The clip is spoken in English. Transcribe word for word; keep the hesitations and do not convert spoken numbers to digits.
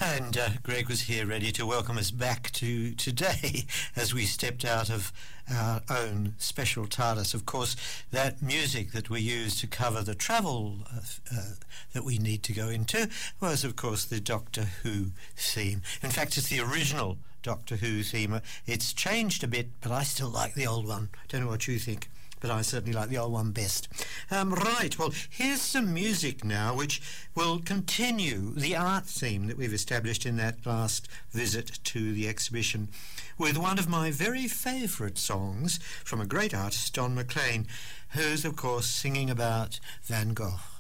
And uh, Greg was here ready to welcome us back to today as we stepped out of our own special TARDIS. Of course, that music that we use to cover the travel uh, uh, that we need to go into was, of course, the Doctor Who theme. In fact, it's the original Doctor Who theme. It's changed a bit, but I still like the old one. Don't know what you think, but I certainly like the old one best. Um, right, well, here's some music now which will continue the art theme that we've established in that last visit to the exhibition with one of my very favourite songs from a great artist, Don McLean, who's, of course, singing about Van Gogh.